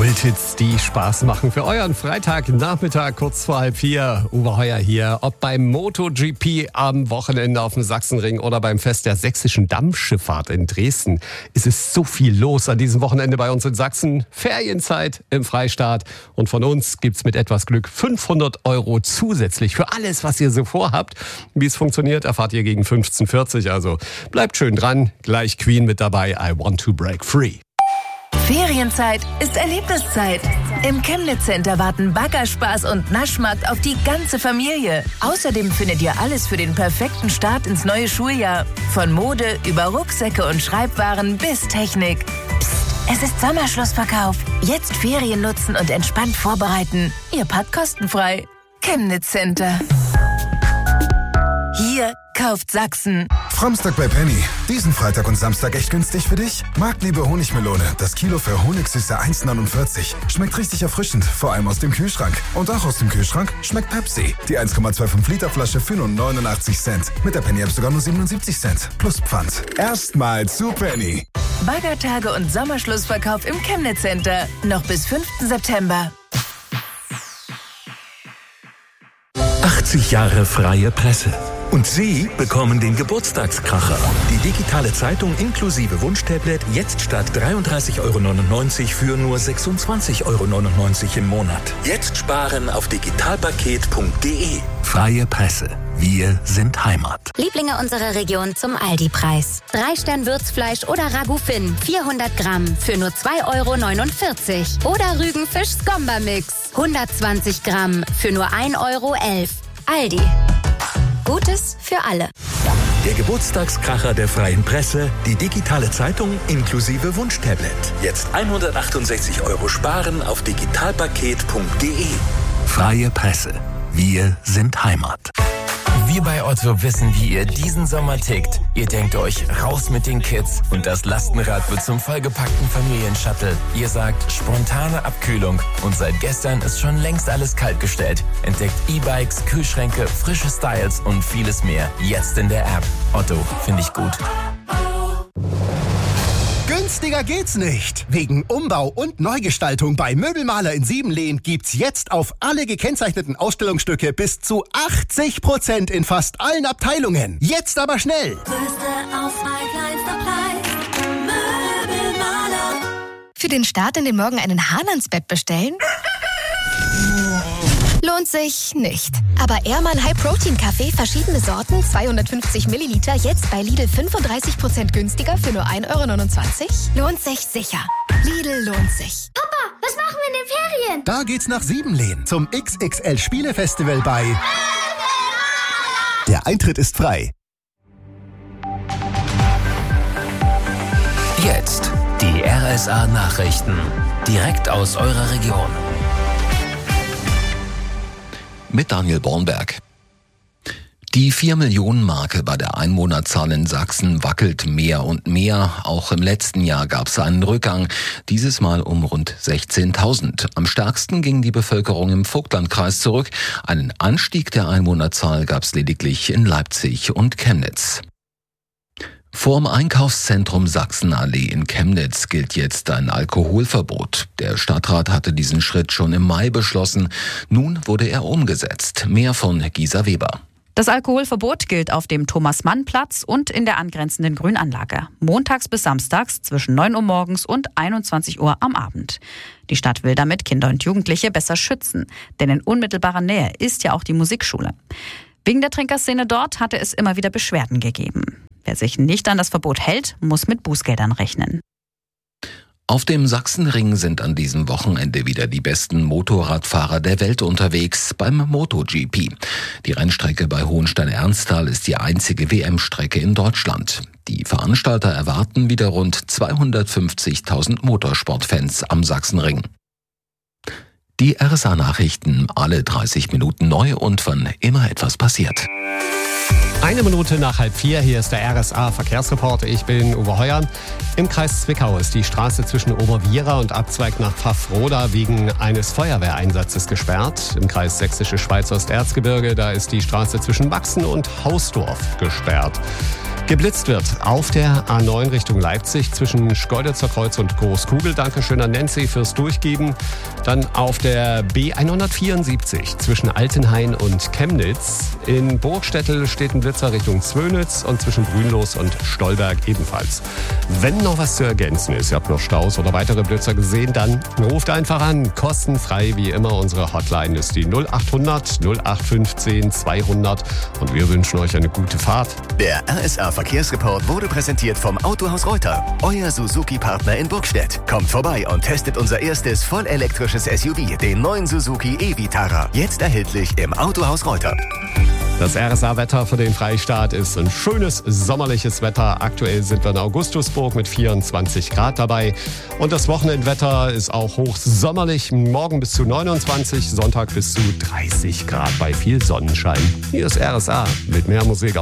Kulthits, die Spaß machen für euren Freitagnachmittag, kurz vor 3:30. Uwe Heuer hier. Ob beim MotoGP am Wochenende auf dem Sachsenring oder beim Fest der sächsischen Dampfschifffahrt in Dresden, ist es so viel los an diesem Wochenende bei uns in Sachsen. Ferienzeit im Freistaat. Und von uns gibt's mit etwas Glück 500 € zusätzlich für alles, was ihr so vorhabt. Wie es funktioniert, erfahrt ihr gegen 15:40. Also bleibt schön dran. Gleich Queen mit dabei. I want to break free. Ferienzeit ist Erlebniszeit. Im Chemnitz Center warten Baggerspaß und Naschmarkt auf die ganze Familie. Außerdem findet ihr alles für den perfekten Start ins neue Schuljahr. Von Mode über Rucksäcke und Schreibwaren bis Technik. Psst, es ist Sommerschlussverkauf. Jetzt Ferien nutzen und entspannt vorbereiten. Ihr packt kostenfrei. Chemnitz Center. Hier kauft Sachsen. Framstock bei Penny. Diesen Freitag und Samstag echt günstig für dich? Marktliebe Honigmelone. Das Kilo für Honigsüße 1,49. Schmeckt richtig erfrischend, vor allem aus dem Kühlschrank. Und auch aus dem Kühlschrank schmeckt Pepsi. Die 1,25 Liter Flasche für nur 89 Cent. Mit der Penny-App sogar nur 77 Cent. Plus Pfand. Erstmal zu Penny. Baggertage und Sommerschlussverkauf im Chemnitz Center. Noch bis 5. September. 80 Jahre freie Presse. Und Sie bekommen den Geburtstagskracher. Die digitale Zeitung inklusive Wunschtablet jetzt statt 33,99 € für nur 26,99 € im Monat. Jetzt sparen auf digitalpaket.de. Freie Presse. Wir sind Heimat. Lieblinge unserer Region zum Aldi-Preis. 3-Stern-Würzfleisch oder Ragout Finn, 400 Gramm für nur 2,49 € Oder Rügen-Fisch-Skomba-Mix, 120 Gramm für nur 1,11 € Aldi. Gutes für alle. Der Geburtstagskracher der freien Presse, die digitale Zeitung inklusive Wunschtablet. Jetzt 168 € sparen auf digitalpaket.de. Freie Presse. Wir sind Heimat. Wir bei Otto wissen, wie ihr diesen Sommer tickt. Ihr denkt euch, raus mit den Kids und das Lastenrad wird zum vollgepackten Familienshuttle. Ihr sagt, spontane Abkühlung und seit gestern ist schon längst alles kaltgestellt. Entdeckt E-Bikes, Kühlschränke, frische Styles und vieles mehr. Jetzt in der App. Otto, finde ich gut. Günstiger geht's nicht. Wegen Umbau und Neugestaltung bei Möbelmaler in Siebenlehn gibt's jetzt auf alle gekennzeichneten Ausstellungsstücke bis zu 80% in fast allen Abteilungen. Jetzt aber schnell. Größte Auswahl, kleinster Preis. Möbelmaler. Für den Start in den Morgen einen Hahn ans Bett bestellen? Lohnt sich nicht. Aber Ehrmann High Protein Kaffee, verschiedene Sorten, 250 Milliliter, jetzt bei Lidl 35% günstiger für nur 1,29 €? Lohnt sich sicher. Lidl lohnt sich. Papa, was machen wir in den Ferien? Da geht's nach Siebenlehn zum XXL Spielefestival bei Der Eintritt ist frei. Jetzt die RSA Nachrichten. Direkt aus eurer Region. Mit Daniel Bornberg. Die 4-Millionen-Marke bei der Einwohnerzahl in Sachsen wackelt mehr und mehr. Auch im letzten Jahr gab es einen Rückgang, dieses Mal um rund 16.000. Am stärksten ging die Bevölkerung im Vogtlandkreis zurück. Einen Anstieg der Einwohnerzahl gab es lediglich in Leipzig und Chemnitz. Vorm Einkaufszentrum Sachsenallee in Chemnitz gilt jetzt ein Alkoholverbot. Der Stadtrat hatte diesen Schritt schon im Mai beschlossen. Nun wurde er umgesetzt. Mehr von Gisa Weber. Das Alkoholverbot gilt auf dem Thomas-Mann-Platz und in der angrenzenden Grünanlage. Montags bis samstags zwischen 9 Uhr morgens und 21 Uhr am Abend. Die Stadt will damit Kinder und Jugendliche besser schützen. Denn in unmittelbarer Nähe ist ja auch die Musikschule. Wegen der Trinkerszene dort hatte es immer wieder Beschwerden gegeben. Wer sich nicht an das Verbot hält, muss mit Bußgeldern rechnen. Auf dem Sachsenring sind an diesem Wochenende wieder die besten Motorradfahrer der Welt unterwegs beim MotoGP. Die Rennstrecke bei Hohenstein-Ernsthal ist die einzige WM-Strecke in Deutschland. Die Veranstalter erwarten wieder rund 250.000 Motorsportfans am Sachsenring. Die RSA-Nachrichten, alle 30 Minuten neu und wann immer etwas passiert. 1 Minute nach 3:30, hier ist der RSA-Verkehrsreporter. Ich bin Uwe Heuer. Im Kreis Zwickau ist die Straße zwischen Oberwiera und Abzweig nach Pfaffroda wegen eines Feuerwehreinsatzes gesperrt. Im Kreis Sächsische Schweiz-Osterzgebirge, da ist die Straße zwischen Wachsen und Hausdorf gesperrt. Geblitzt wird auf der A9 Richtung Leipzig zwischen Schkeuditzer Kreuz und Großkugel. Dankeschön an Nancy fürs Durchgeben. Dann auf der B174 zwischen Altenhain und Chemnitz. In Burgstättel steht ein Blitzer Richtung Zwönitz und zwischen Brünlos und Stolberg ebenfalls. Wenn noch was zu ergänzen ist, ihr habt noch Staus oder weitere Blitzer gesehen, dann ruft einfach an. Kostenfrei wie immer. Unsere Hotline ist die 0800 0815 200 und wir wünschen euch eine gute Fahrt. Der RSA Verkehrsreport wurde präsentiert vom Autohaus Reuter, euer Suzuki-Partner in Burgstedt. Kommt vorbei und testet unser erstes vollelektrisches SUV, den neuen Suzuki e-Vitara. Jetzt erhältlich im Autohaus Reuter. Das RSA-Wetter für den Freistaat ist ein schönes sommerliches Wetter. Aktuell sind wir in Augustusburg mit 24 Grad dabei. Und das Wochenendwetter ist auch hochsommerlich. Morgen bis zu 29, Sonntag bis zu 30 Grad bei viel Sonnenschein. Hier ist RSA mit mehr Musik.